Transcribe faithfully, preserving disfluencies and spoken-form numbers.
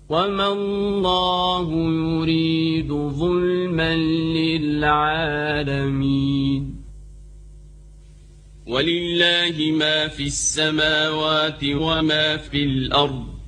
وما الله يريد ظلما للعالمين. ولله ما في السماوات وما في الأرض